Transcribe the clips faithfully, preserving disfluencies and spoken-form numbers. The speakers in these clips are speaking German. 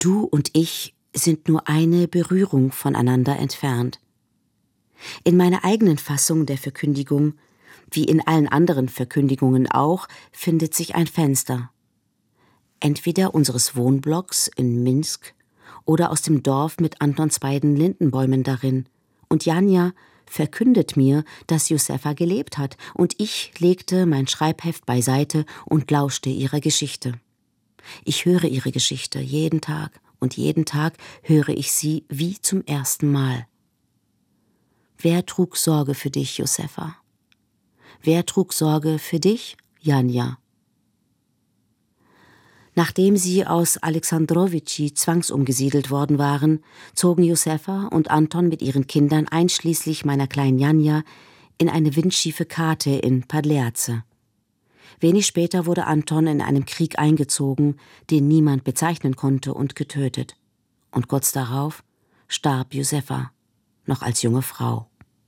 Du und ich sind nur eine Berührung voneinander entfernt. In meiner eigenen Fassung der Verkündigung, wie in allen anderen Verkündigungen auch, findet sich ein Fenster. Entweder unseres Wohnblocks in Minsk oder aus dem Dorf mit Antons beiden Lindenbäumen darin. Und Janja verkündet mir, dass Josefa gelebt hat, und ich legte mein Schreibheft beiseite und lauschte ihrer Geschichte. Ich höre ihre Geschichte jeden Tag, und jeden Tag höre ich sie wie zum ersten Mal. Wer trug Sorge für dich, Josefa? Wer trug Sorge für dich, Janja? Nachdem sie aus Alexandrowitschi zwangsumgesiedelt worden waren, zogen Josefa und Anton mit ihren Kindern einschließlich meiner kleinen Janja in eine windschiefe Kate in Padleace. Wenig später wurde Anton in einem Krieg eingezogen, den niemand bezeichnen konnte, und getötet. Und kurz darauf starb Josefa, noch als junge Frau.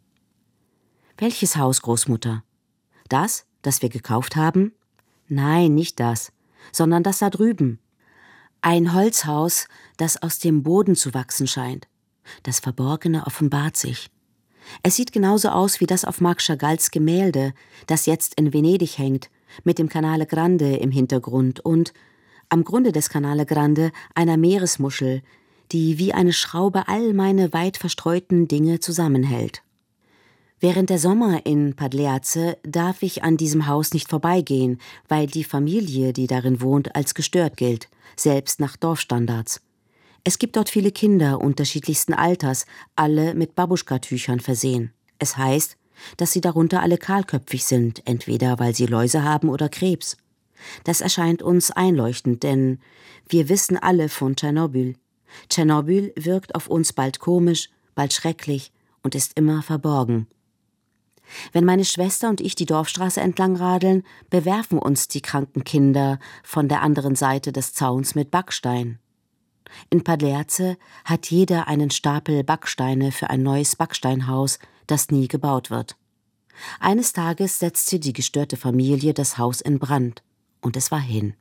Welches Haus, Großmutter? Das, das wir gekauft haben? Nein, nicht das, sondern das da drüben. Ein Holzhaus, das aus dem Boden zu wachsen scheint. Das Verborgene offenbart sich. Es sieht genauso aus wie das auf Marc Chagalls Gemälde, das jetzt in Venedig hängt, mit dem Canale Grande im Hintergrund und am Grunde des Canale Grande einer Meeresmuschel, die wie eine Schraube all meine weit verstreuten Dinge zusammenhält. Während der Sommer in Padleace darf ich an diesem Haus nicht vorbeigehen, weil die Familie, die darin wohnt, als gestört gilt, selbst nach Dorfstandards. Es gibt dort viele Kinder unterschiedlichsten Alters, alle mit Babuschka-Tüchern versehen. Es heißt, dass sie darunter alle kahlköpfig sind, entweder weil sie Läuse haben oder Krebs. Das erscheint uns einleuchtend, denn wir wissen alle von Tschernobyl. Tschernobyl wirkt auf uns bald komisch, bald schrecklich und ist immer verborgen. Wenn meine Schwester und ich die Dorfstraße entlang radeln, bewerfen uns die kranken Kinder von der anderen Seite des Zauns mit Backstein. In Padleace hat jeder einen Stapel Backsteine für ein neues Backsteinhaus, das nie gebaut wird. Eines Tages setzte die gestörte Familie das Haus in Brand, und es war hin.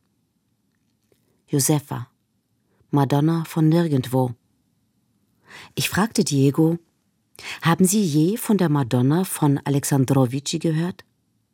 Josefa, Madonna von nirgendwo. Ich fragte Diego: Haben Sie je von der Madonna von Alexandrowitschi gehört?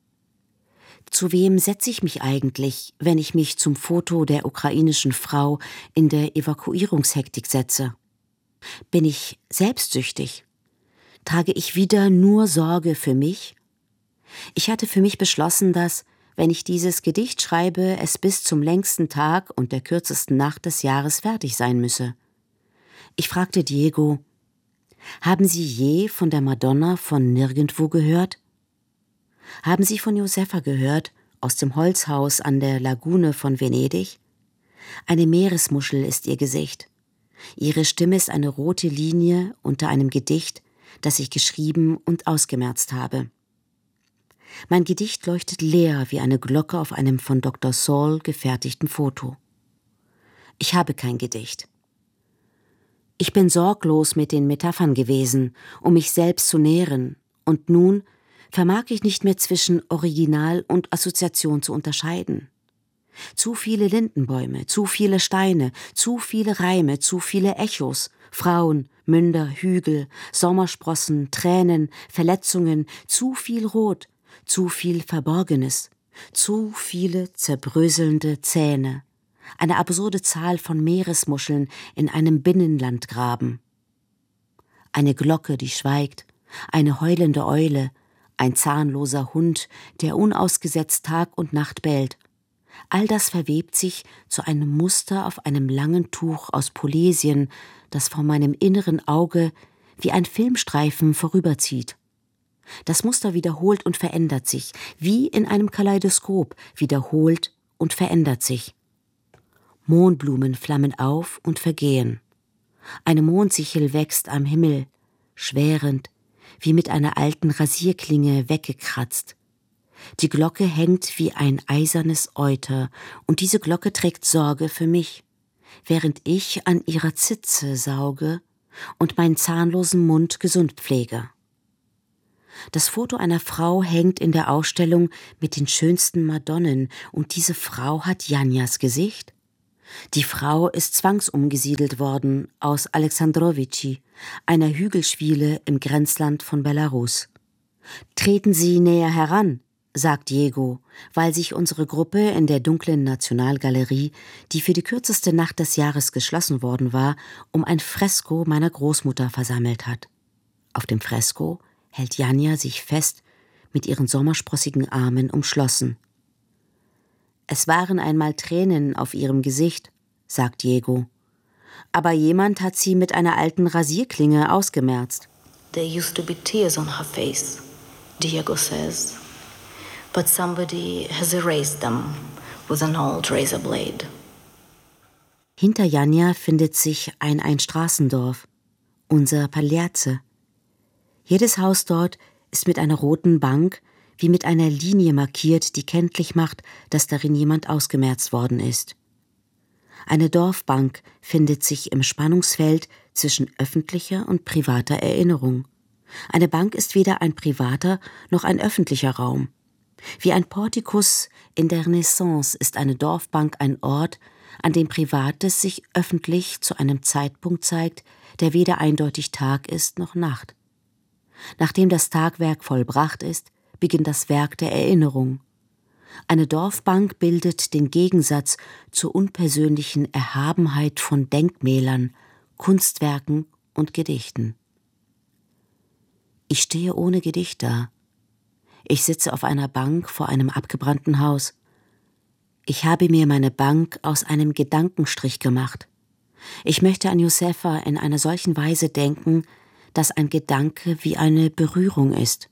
Zu wem setze ich mich eigentlich, wenn ich mich zum Foto der ukrainischen Frau in der Evakuierungshektik setze? Bin ich selbstsüchtig? Trage ich wieder nur Sorge für mich? Ich hatte für mich beschlossen, dass, wenn ich dieses Gedicht schreibe, es bis zum längsten Tag und der kürzesten Nacht des Jahres fertig sein müsse. Ich fragte Diego: Haben Sie je von der Madonna von nirgendwo gehört? Haben Sie von Josefa gehört, aus dem Holzhaus an der Lagune von Venedig? Eine Meeresmuschel ist ihr Gesicht. Ihre Stimme ist eine rote Linie unter einem Gedicht, das ich geschrieben und ausgemerzt habe. Mein Gedicht leuchtet leer wie eine Glocke auf einem von Doktor Saul gefertigten Foto. Ich habe kein Gedicht. Ich bin sorglos mit den Metaphern gewesen, um mich selbst zu nähren, und nun vermag ich nicht mehr zwischen Original und Assoziation zu unterscheiden. Zu viele Lindenbäume, zu viele Steine, zu viele Reime, zu viele Echos, Frauen, Münder, Hügel, Sommersprossen, Tränen, Verletzungen, zu viel Rot, zu viel Verborgenes, zu viele zerbröselnde Zähne, eine absurde Zahl von Meeresmuscheln in einem Binnenlandgraben. Eine Glocke, die schweigt, eine heulende Eule, ein zahnloser Hund, der unausgesetzt Tag und Nacht bellt. All das verwebt sich zu einem Muster auf einem langen Tuch aus Polesien, das vor meinem inneren Auge wie ein Filmstreifen vorüberzieht. Das Muster wiederholt und verändert sich, wie in einem Kaleidoskop, wiederholt und verändert sich. Mohnblumen flammen auf und vergehen. Eine Mondsichel wächst am Himmel, schwärend, wie mit einer alten Rasierklinge weggekratzt. Die Glocke hängt wie ein eisernes Euter, und diese Glocke trägt Sorge für mich, während ich an ihrer Zitze sauge und meinen zahnlosen Mund gesund pflege. Das Foto einer Frau hängt in der Ausstellung mit den schönsten Madonnen, und diese Frau hat Janjas Gesicht. Die Frau ist zwangsumgesiedelt worden aus Alexandrowici, einer Hügelschwiele im Grenzland von Belarus. »Treten Sie näher heran«, sagt Diego, weil sich unsere Gruppe in der dunklen Nationalgalerie, die für die kürzeste Nacht des Jahres geschlossen worden war, um ein Fresko meiner Großmutter versammelt hat. Auf dem Fresko hält Janja sich fest, mit ihren sommersprossigen Armen umschlossen. »Es waren einmal Tränen auf ihrem Gesicht«, sagt Diego. »Aber jemand hat sie mit einer alten Rasierklinge ausgemerzt.« There used to be tears on her face, Diego says. But somebody has erased them with an old razor blade. Hinter Janja findet sich ein Einstraßendorf, unser Pagliazze. Jedes Haus dort ist mit einer roten Bank wie mit einer Linie markiert, die kenntlich macht, dass darin jemand ausgemerzt worden ist. Eine Dorfbank findet sich im Spannungsfeld zwischen öffentlicher und privater Erinnerung. Eine Bank ist weder ein privater noch ein öffentlicher Raum. Wie ein Portikus in der Renaissance ist eine Dorfbank ein Ort, an dem Privates sich öffentlich zu einem Zeitpunkt zeigt, der weder eindeutig Tag ist noch Nacht. Nachdem das Tagwerk vollbracht ist, beginnt das Werk der Erinnerung. Eine Dorfbank bildet den Gegensatz zur unpersönlichen Erhabenheit von Denkmälern, Kunstwerken und Gedichten. Ich stehe ohne Gedicht da. Ich sitze auf einer Bank vor einem abgebrannten Haus. Ich habe mir meine Bank aus einem Gedankenstrich gemacht. Ich möchte an Josefa in einer solchen Weise denken, dass ein Gedanke wie eine Berührung ist.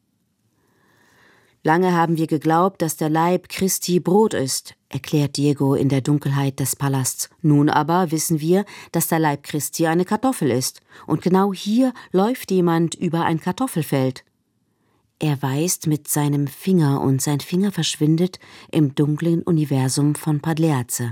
»Lange haben wir geglaubt, dass der Leib Christi Brot ist«, erklärt Diego in der Dunkelheit des Palasts. »Nun aber wissen wir, dass der Leib Christi eine Kartoffel ist. Und genau hier läuft jemand über ein Kartoffelfeld.« Er weist mit seinem Finger und sein Finger verschwindet im dunklen Universum von Pagliazze.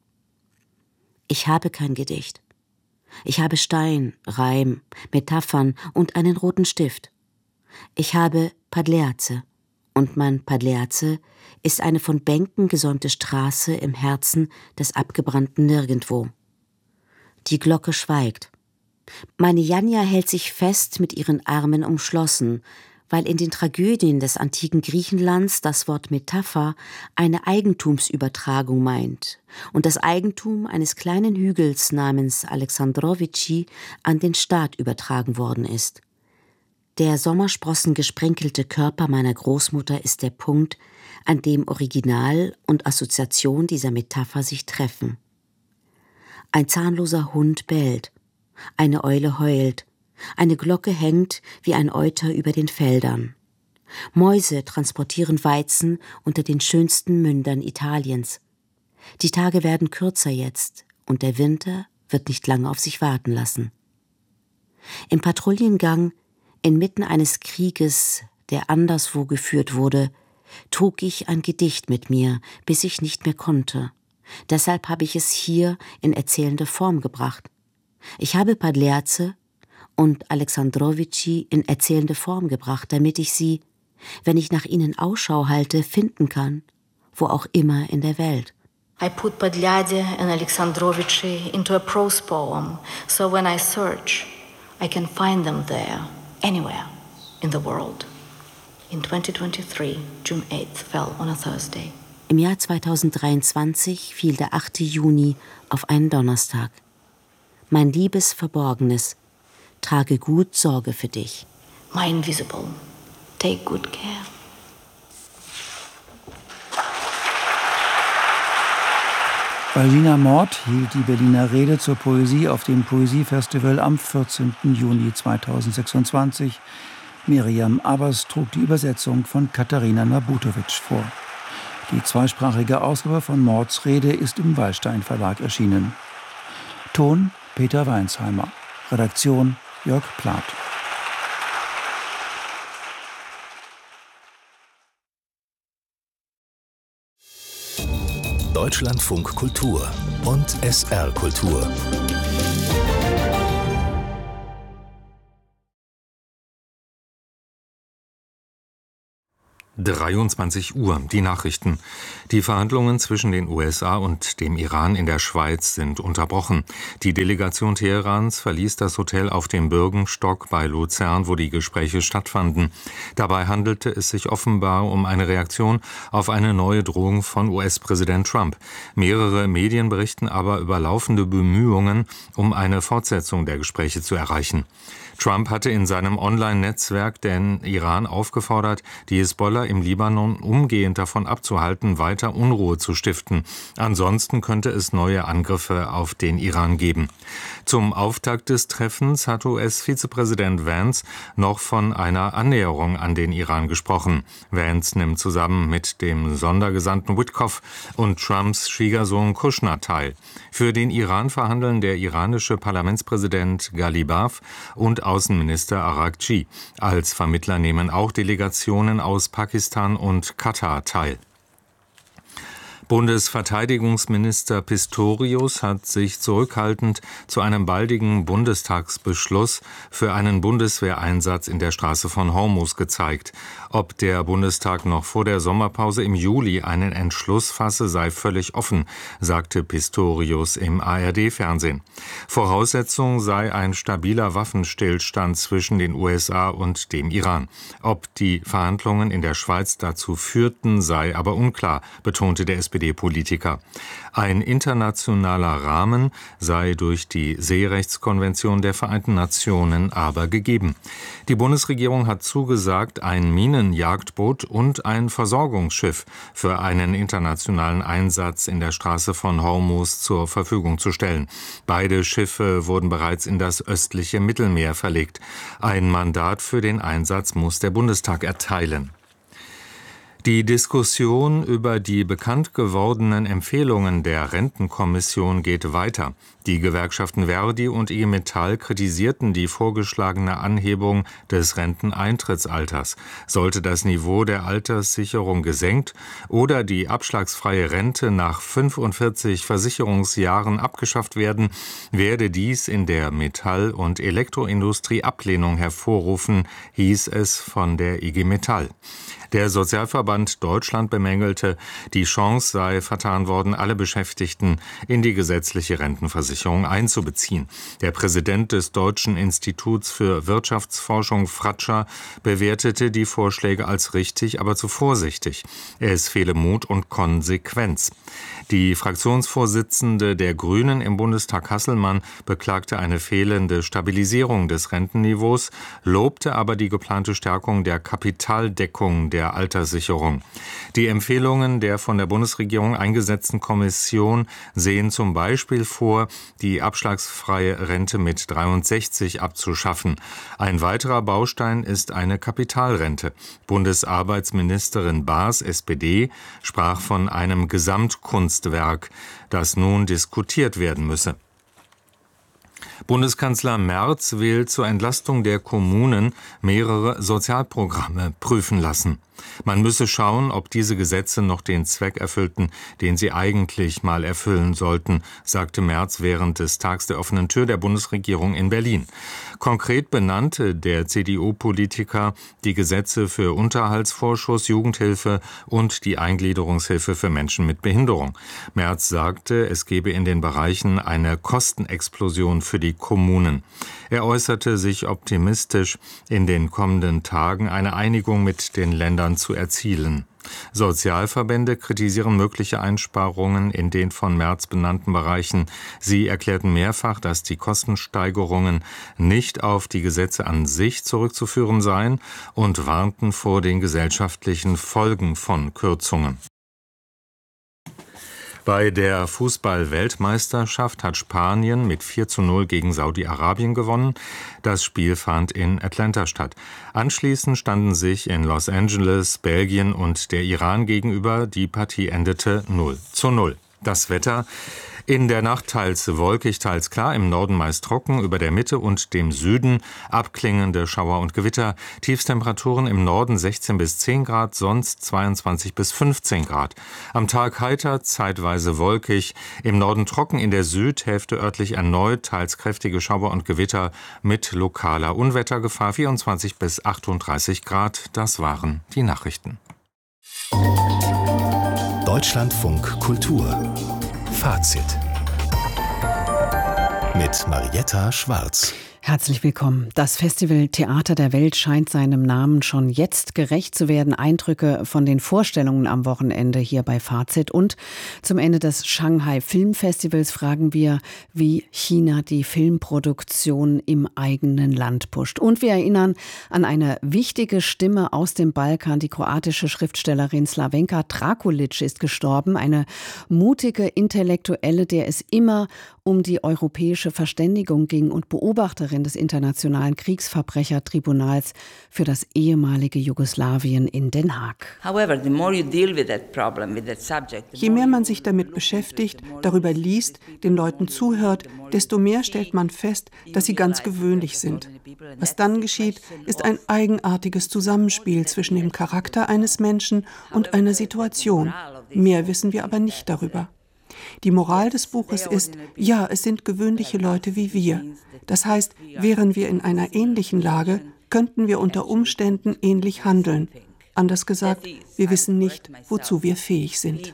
Ich habe kein Gedicht. Ich habe Stein, Reim, Metaphern und einen roten Stift. Ich habe Pagliazze. Und mein Pagliazze ist eine von Bänken gesäumte Straße im Herzen des abgebrannten Nirgendwo. Die Glocke schweigt. Meine Janja hält sich fest mit ihren Armen umschlossen, weil in den Tragödien des antiken Griechenlands das Wort Metapher eine Eigentumsübertragung meint und das Eigentum eines kleinen Hügels namens Alexandrowici an den Staat übertragen worden ist. Der sommersprossengesprenkelte Körper meiner Großmutter ist der Punkt, an dem Original und Assoziation dieser Metapher sich treffen. Ein zahnloser Hund bellt, eine Eule heult, eine Glocke hängt wie ein Euter über den Feldern. Mäuse transportieren Weizen unter den schönsten Mündern Italiens. Die Tage werden kürzer jetzt und der Winter wird nicht lange auf sich warten lassen. Im Patrouillengang inmitten eines Krieges, der anderswo geführt wurde, trug ich ein Gedicht mit mir, bis ich nicht mehr konnte. Deshalb habe ich es hier in erzählende Form gebracht. Ich habe Pagliazze und Alexandrowici in erzählende Form gebracht, damit ich sie, wenn ich nach ihnen Ausschau halte, finden kann, wo auch immer in der Welt. I put Pagliazze and Alexandrowici into a prose poem, so when I search, I can find them there. Anywhere in the world. In twenty twenty-three, June eighth fell on a Thursday. Im Jahr zweitausenddreiundzwanzig fiel der achte Juni auf einen Donnerstag. Mein liebes Verborgenes, trage gut Sorge für dich. My invisible, take good care. Balbina Mort hielt die Berliner Rede zur Poesie auf dem Poesiefestival am vierzehnten Juni zweitausendsechsundzwanzig. Miriam Abbas trug die Übersetzung von Katharina Nabutowitsch vor. Die zweisprachige Ausgabe von Morts Rede ist im Wallstein Verlag erschienen. Ton Peter Weinsheimer. Redaktion Jörg Plath. Deutschlandfunk Kultur und S R Kultur. dreiundzwanzig Uhr, die Nachrichten. Die Verhandlungen zwischen den U S A und dem Iran in der Schweiz sind unterbrochen. Die Delegation Teherans verließ das Hotel auf dem Bürgenstock bei Luzern, wo die Gespräche stattfanden. Dabei handelte es sich offenbar um eine Reaktion auf eine neue Drohung von U S-Präsident Trump. Mehrere Medien berichten aber über laufende Bemühungen, um eine Fortsetzung der Gespräche zu erreichen. Trump hatte in seinem Online-Netzwerk den Iran aufgefordert, die Hisbollah im Libanon umgehend davon abzuhalten, weiter Unruhe zu stiften. Ansonsten könnte es neue Angriffe auf den Iran geben. Zum Auftakt des Treffens hat U S-Vizepräsident Vance noch von einer Annäherung an den Iran gesprochen. Vance nimmt zusammen mit dem Sondergesandten Witkoff und Trumps Schwiegersohn Kushner teil. Für den Iran verhandeln der iranische Parlamentspräsident Ghalibaf und Außenminister Araghchi. Als Vermittler nehmen auch Delegationen aus Pakistan und Katar teil. Bundesverteidigungsminister Pistorius hat sich zurückhaltend zu einem baldigen Bundestagsbeschluss für einen Bundeswehreinsatz in der Straße von Hormuz gezeigt. Ob der Bundestag noch vor der Sommerpause im Juli einen Entschluss fasse, sei völlig offen, sagte Pistorius im A R D-Fernsehen. Voraussetzung sei ein stabiler Waffenstillstand zwischen den U S A und dem Iran. Ob die Verhandlungen in der Schweiz dazu führten, sei aber unklar, betonte der S P D-Politiker. Ein internationaler Rahmen sei durch die Seerechtskonvention der Vereinten Nationen aber gegeben. Die Bundesregierung hat zugesagt, ein Minenjagdboot und ein Versorgungsschiff für einen internationalen Einsatz in der Straße von Hormuz zur Verfügung zu stellen. Beide Schiffe wurden bereits in das östliche Mittelmeer verlegt. Ein Mandat für den Einsatz muss der Bundestag erteilen. Die Diskussion über die bekannt gewordenen Empfehlungen der Rentenkommission geht weiter. Die Gewerkschaften Verdi und I G Metall kritisierten die vorgeschlagene Anhebung des Renteneintrittsalters. Sollte das Niveau der Alterssicherung gesenkt oder die abschlagsfreie Rente nach fünfundvierzig Versicherungsjahren abgeschafft werden, werde dies in der Metall- und Elektroindustrie Ablehnung hervorrufen, hieß es von der I G Metall. Der Sozialverband Deutschland bemängelte, die Chance sei vertan worden, alle Beschäftigten in die gesetzliche Rentenversicherung einzubeziehen. Der Präsident des Deutschen Instituts für Wirtschaftsforschung, Fratscher, bewertete die Vorschläge als richtig, aber zu vorsichtig. Es fehle Mut und Konsequenz. Die Fraktionsvorsitzende der Grünen im Bundestag, Hasselmann, beklagte eine fehlende Stabilisierung des Rentenniveaus, lobte aber die geplante Stärkung der Kapitaldeckung der Alterssicherung. Die Empfehlungen der von der Bundesregierung eingesetzten Kommission sehen zum Beispiel vor, die abschlagsfreie Rente mit dreiundsechzig abzuschaffen. Ein weiterer Baustein ist eine Kapitalrente. Bundesarbeitsministerin Baas, S P D, sprach von einem Gesamtkunstwerk, das nun diskutiert werden müsse. Bundeskanzler Merz will zur Entlastung der Kommunen mehrere Sozialprogramme prüfen lassen. Man müsse schauen, ob diese Gesetze noch den Zweck erfüllten, den sie eigentlich mal erfüllen sollten, sagte Merz während des Tags der offenen Tür der Bundesregierung in Berlin. Konkret benannte der C D U-Politiker die Gesetze für Unterhaltsvorschuss, Jugendhilfe und die Eingliederungshilfe für Menschen mit Behinderung. Merz sagte, es gebe in den Bereichen eine Kostenexplosion für die Kommunen. Er äußerte sich optimistisch, in den kommenden Tagen eine Einigung mit den Ländern zu erzielen. Sozialverbände kritisieren mögliche Einsparungen in den von Merz benannten Bereichen. Sie erklärten mehrfach, dass die Kostensteigerungen nicht auf die Gesetze an sich zurückzuführen seien und warnten vor den gesellschaftlichen Folgen von Kürzungen. Bei der Fußball-Weltmeisterschaft hat Spanien mit vier zu null gegen Saudi-Arabien gewonnen. Das Spiel fand in Atlanta statt. Anschließend standen sich in Los Angeles Belgien und der Iran gegenüber. Die Partie endete null zu null. Das Wetter: in der Nacht teils wolkig, teils klar, im Norden meist trocken, über der Mitte und dem Süden abklingende Schauer und Gewitter. Tiefstemperaturen im Norden sechzehn bis zehn Grad, sonst zweiundzwanzig bis fünfzehn Grad. Am Tag heiter, zeitweise wolkig, im Norden trocken, in der Südhälfte örtlich erneut teils kräftige Schauer und Gewitter mit lokaler Unwettergefahr, vierundzwanzig bis achtunddreißig Grad. Das waren die Nachrichten. Deutschlandfunk Kultur Fazit mit Marietta Schwarz. Herzlich willkommen. Das Festival Theater der Welt scheint seinem Namen schon jetzt gerecht zu werden. Eindrücke von den Vorstellungen am Wochenende hier bei Fazit. Und zum Ende des Shanghai Filmfestivals fragen wir, wie China die Filmproduktion im eigenen Land pusht. Und wir erinnern an eine wichtige Stimme aus dem Balkan. Die kroatische Schriftstellerin Slavenka Drakulic ist gestorben. Eine mutige Intellektuelle, der es immer um die europäische Verständigung ging und Beobachterin des Internationalen Kriegsverbrechertribunals für das ehemalige Jugoslawien in Den Haag. Je mehr man sich damit beschäftigt, darüber liest, den Leuten zuhört, desto mehr stellt man fest, dass sie ganz gewöhnlich sind. Was dann geschieht, ist ein eigenartiges Zusammenspiel zwischen dem Charakter eines Menschen und einer Situation. Mehr wissen wir aber nicht darüber. Die Moral des Buches ist, ja, es sind gewöhnliche Leute wie wir. Das heißt, wären wir in einer ähnlichen Lage, könnten wir unter Umständen ähnlich handeln. Anders gesagt, wir wissen nicht, wozu wir fähig sind.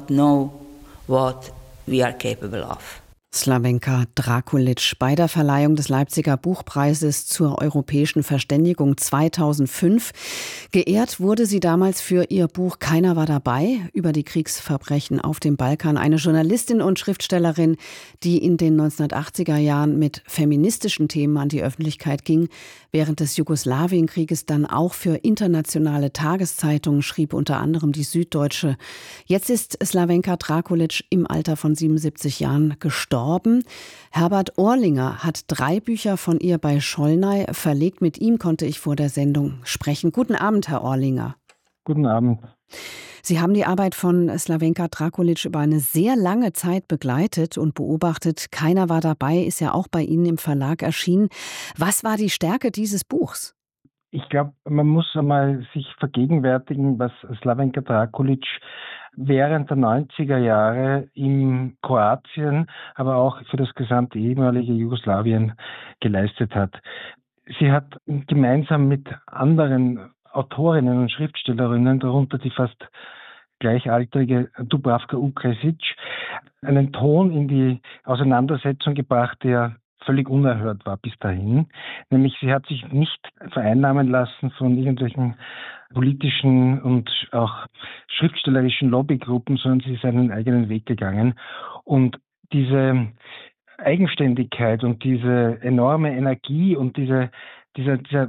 Slavenka Drakulic bei der Verleihung des Leipziger Buchpreises zur europäischen Verständigung zweitausendfünf. Geehrt wurde sie damals für ihr Buch Keiner war dabei über die Kriegsverbrechen auf dem Balkan. Eine Journalistin und Schriftstellerin, die in den neunzehnhundertachtziger Jahren mit feministischen Themen an die Öffentlichkeit ging, während des Jugoslawienkrieges dann auch für internationale Tageszeitungen schrieb, unter anderem die Süddeutsche. Jetzt ist Slavenka Drakulic im Alter von siebenundsiebzig Jahren gestorben. Herbert Orlinger hat drei Bücher von ihr bei Schollnay verlegt. Mit ihm konnte ich vor der Sendung sprechen. Guten Abend, Herr Orlinger. Guten Abend. Sie haben die Arbeit von Slavenka Drakulic über eine sehr lange Zeit begleitet und beobachtet. Keiner war dabei, ist ja auch bei Ihnen im Verlag erschienen. Was war die Stärke dieses Buchs? Ich glaube, man muss einmal sich vergegenwärtigen, was Slavenka Drakulic während der neunziger Jahre in Kroatien, aber auch für das gesamte ehemalige Jugoslawien geleistet hat. Sie hat gemeinsam mit anderen Autorinnen und Schriftstellerinnen, darunter die fast gleichaltrige Dubravka Ukrajic, einen Ton in die Auseinandersetzung gebracht, der völlig unerhört war bis dahin. Nämlich sie hat sich nicht vereinnahmen lassen von irgendwelchen politischen und auch schriftstellerischen Lobbygruppen, sondern sie ist einen eigenen Weg gegangen. Und diese Eigenständigkeit und diese enorme Energie und diese, dieser, dieser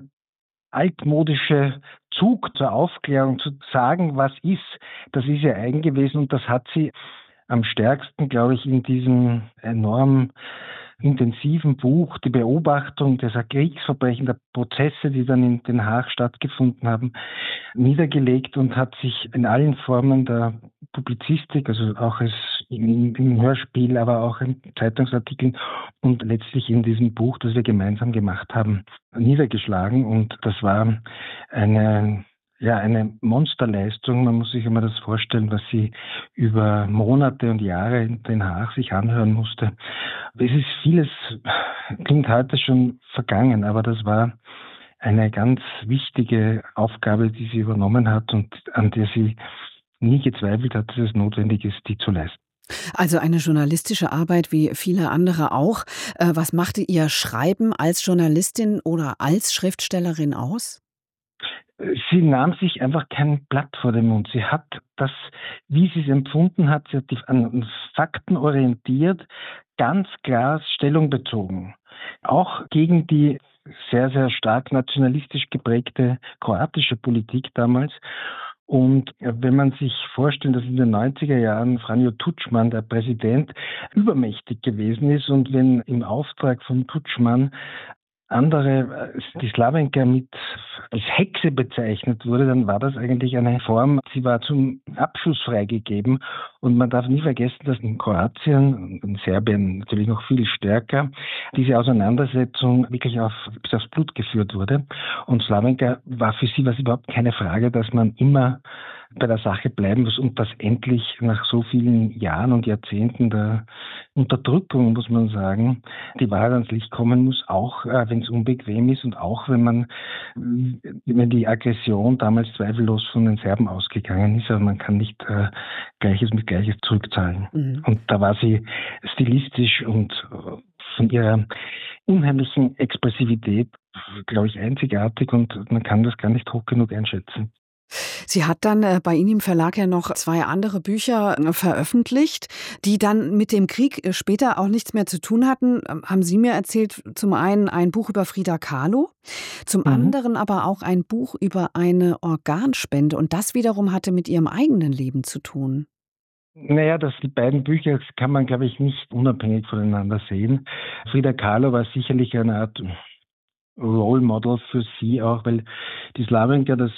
altmodische Zug zur Aufklärung, zu sagen, was ist, das ist ihr eigen gewesen und das hat sie am stärksten, glaube ich, in diesem enorm intensiven Buch, die Beobachtung dieser Kriegsverbrechen, der Prozesse, die dann in Den Haag stattgefunden haben, niedergelegt und hat sich in allen Formen der Publizistik, also auch als im, im Hörspiel, aber auch in Zeitungsartikeln und letztlich in diesem Buch, das wir gemeinsam gemacht haben, niedergeschlagen. Und das war eine Ja, eine Monsterleistung. Man muss sich immer das vorstellen, was sie über Monate und Jahre in Den Haag sich anhören musste. Es ist vieles, klingt heute schon vergangen, aber das war eine ganz wichtige Aufgabe, die sie übernommen hat und an der sie nie gezweifelt hat, dass es notwendig ist, die zu leisten. Also eine journalistische Arbeit wie viele andere auch. Was machte Ihr Schreiben als Journalistin oder als Schriftstellerin aus? Sie nahm sich einfach kein Blatt vor den Mund. Sie hat das, wie sie es empfunden hat, sie hat die, an Fakten orientiert, ganz klar Stellung bezogen. Auch gegen die sehr, sehr stark nationalistisch geprägte kroatische Politik damals. Und wenn man sich vorstellt, dass in den neunziger Jahren Franjo Tuđman, der Präsident, übermächtig gewesen ist und wenn im Auftrag von Tuđman andere, die Slavenka mit als Hexe bezeichnet wurde, dann war das eigentlich eine Form, sie war zum Abschuss freigegeben. Und man darf nie vergessen, dass in Kroatien und in Serbien natürlich noch viel stärker diese Auseinandersetzung wirklich auf, bis aufs Blut geführt wurde. Und Slavenka war für sie was überhaupt keine Frage, dass man immer bei der Sache bleiben muss und dass endlich nach so vielen Jahren und Jahrzehnten der Unterdrückung, muss man sagen, die Wahrheit ans Licht kommen muss, auch äh, wenn wenn es unbequem ist und auch wenn man, wenn die Aggression damals zweifellos von den Serben ausgegangen ist, aber man kann nicht äh, Gleiches mit Gleiches zurückzahlen. Mhm. Und da war sie stilistisch und äh, von ihrer unheimlichen Expressivität, glaube ich, einzigartig und man kann das gar nicht hoch genug einschätzen. Sie hat dann äh, bei Ihnen im Verlag ja noch zwei andere Bücher äh, veröffentlicht, die dann mit dem Krieg äh, später auch nichts mehr zu tun hatten. Ähm, haben Sie mir erzählt, zum einen ein Buch über Frida Kahlo, zum mhm. anderen aber auch ein Buch über eine Organspende. Und das wiederum hatte mit Ihrem eigenen Leben zu tun. Naja, das, die beiden Bücher kann man, glaube ich, nicht unabhängig voneinander sehen. Frida Kahlo war sicherlich eine Art Role Model für sie auch, weil die Slawenka, das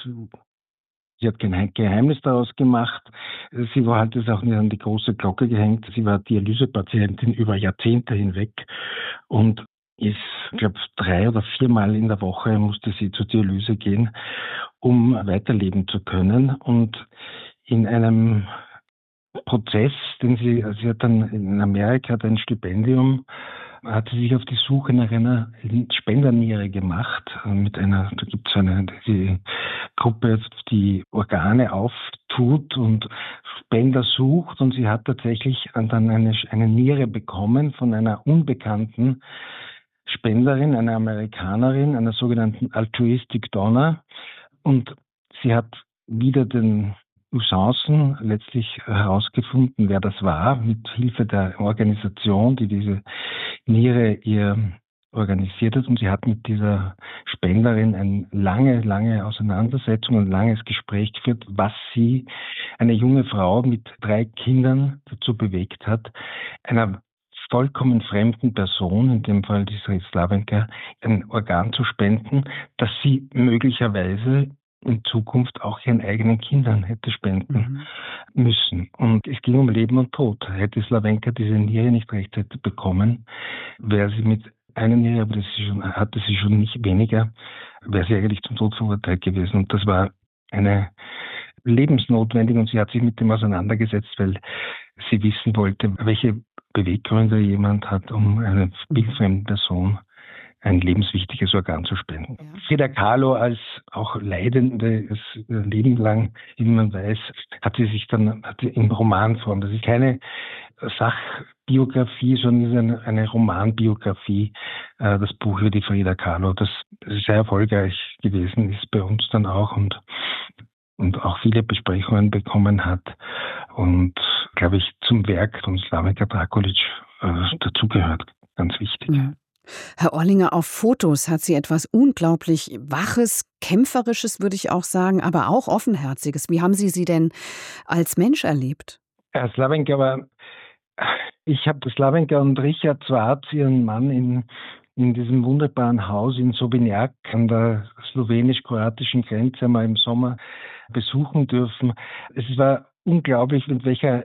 sie hat kein Geheimnis daraus gemacht. Sie war halt das auch nicht an die große Glocke gehängt. Sie war Dialysepatientin über Jahrzehnte hinweg und ist, ich glaube, drei oder viermal in der Woche musste sie zur Dialyse gehen, um weiterleben zu können. Und in einem Prozess, den sie, sie hat dann in Amerika hat ein Stipendium, hat sie sich auf die Suche nach einer Spenderniere gemacht. Mit einer, da gibt es eine die Gruppe, die Organe auftut und Spender sucht. Und sie hat tatsächlich dann eine, eine Niere bekommen von einer unbekannten Spenderin, einer Amerikanerin, einer sogenannten Altruistic Donor. Und sie hat wieder den Chancen letztlich herausgefunden, wer das war, mit Hilfe der Organisation, die diese Niere ihr organisiert hat. Und sie hat mit dieser Spenderin eine lange, lange Auseinandersetzung, ein langes Gespräch geführt, was sie, eine junge Frau mit drei Kindern, dazu bewegt hat, einer vollkommen fremden Person, in dem Fall dieser Slawenka, ein Organ zu spenden, das sie möglicherweise in Zukunft auch ihren eigenen Kindern hätte spenden mhm. müssen. Und es ging um Leben und Tod. Hätte Slawenka diese Niere nicht rechtzeitig bekommen, wäre sie mit einer Niere, aber das schon, hatte sie schon nicht weniger, wäre sie eigentlich zum Tod verurteilt gewesen. Und das war eine lebensnotwendige, und sie hat sich mit dem auseinandergesetzt, weil sie wissen wollte, welche Beweggründe jemand hat, um einer wildfremden Person ein lebenswichtiges Organ zu spenden. Ja. Frida Kahlo als auch Leidende das Leben lang, wie man weiß, hat sie sich dann hat sie in Romanform, das ist keine Sachbiografie, sondern ist eine, eine Romanbiografie, äh, das Buch über die Frida Kahlo, das sehr erfolgreich gewesen ist bei uns dann auch und, und auch viele Besprechungen bekommen hat und, glaube ich, zum Werk von Slavenka Drakulic äh, dazugehört, ganz wichtig. Ja. Herr Orlinger, auf Fotos hat sie etwas unglaublich Waches, Kämpferisches, würde ich auch sagen, aber auch Offenherziges. Wie haben Sie sie denn als Mensch erlebt? Ja, Slavenka war, ich habe Slavenka und Richard Schwarz, ihren Mann, in, in diesem wunderbaren Haus in Sobinjak an der slowenisch-kroatischen Grenze einmal im Sommer besuchen dürfen. Es war unglaublich, mit welcher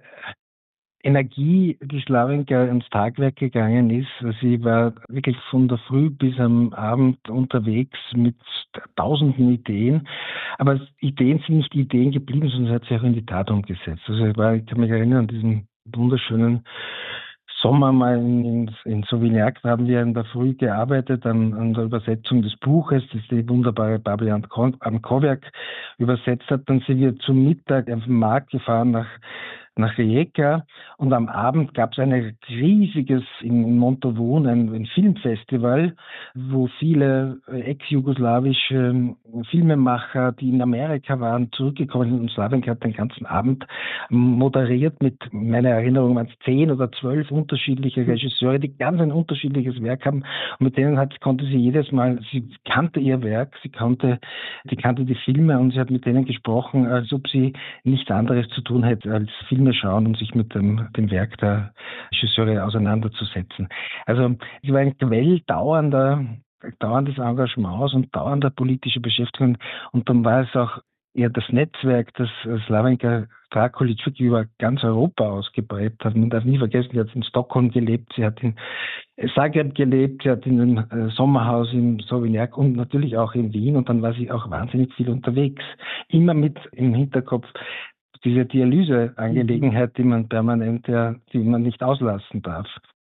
Energie die Slawenka ins Tagwerk gegangen ist. Sie war wirklich von der Früh bis am Abend unterwegs mit tausenden Ideen. Aber Ideen sind nicht Ideen geblieben, sondern sie hat sie auch in die Tat umgesetzt. Also ich, war, ich kann mich erinnern an diesen wunderschönen Sommer mal in, in, in Sauvignac, da haben wir in der Früh gearbeitet an, an der Übersetzung des Buches, das die wunderbare Babi Ankowiak übersetzt hat. Dann sind wir zum Mittag auf den Markt gefahren nach nach Rijeka und am Abend gab es ein riesiges in Montauban, ein, ein Filmfestival, wo viele ex-jugoslawische Filmemacher, die in Amerika waren, zurückgekommen sind und Slavenka hat den ganzen Abend moderiert mit, meiner Erinnerung waren es zehn oder zwölf unterschiedliche Regisseure, die ganz ein unterschiedliches Werk haben und mit denen hat, konnte sie jedes Mal, sie kannte ihr Werk, sie kannte, die kannte die Filme und sie hat mit denen gesprochen, als ob sie nichts anderes zu tun hätte als Filme schauen und sich mit dem, dem Werk der Regisseure auseinanderzusetzen. Also es war ein Quell dauernder, dauerndes Engagements und dauernder politischer Beschäftigung. Und dann war es auch eher das Netzwerk, das Slavenka Drakulic wirklich über ganz Europa ausgebreitet hat. Man darf nie vergessen, sie hat in Stockholm gelebt, sie hat in Zagreb gelebt, sie hat in einem Sommerhaus in Sauvignac und natürlich auch in Wien. Und dann war sie auch wahnsinnig viel unterwegs. Immer mit im Hinterkopf diese Dialyseangelegenheit, die man permanent, ja, die man nicht auslassen darf.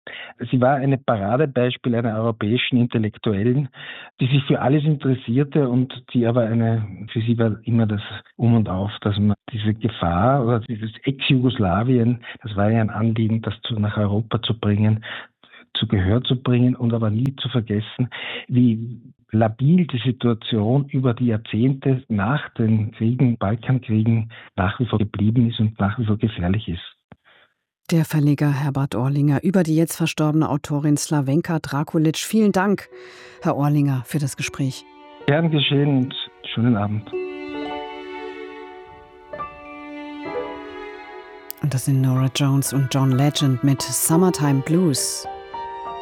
Sie war ein Paradebeispiel einer europäischen Intellektuellen, die sich für alles interessierte und die aber eine, für sie war immer das Um und Auf, dass man diese Gefahr oder dieses Ex-Jugoslawien, das war ja ein Anliegen, das zu, nach Europa zu bringen, zu Gehör zu bringen und aber nie zu vergessen, wie labil die Situation über die Jahrzehnte nach den Kriegen, Balkankriegen nach wie vor geblieben ist und nach wie vor gefährlich ist. Der Verleger Herbert Orlinger über die jetzt verstorbene Autorin Slavenka Drakulic. Vielen Dank, Herr Orlinger, für das Gespräch. Gern geschehen und schönen Abend. Und das sind Norah Jones und John Legend mit Summertime Blues.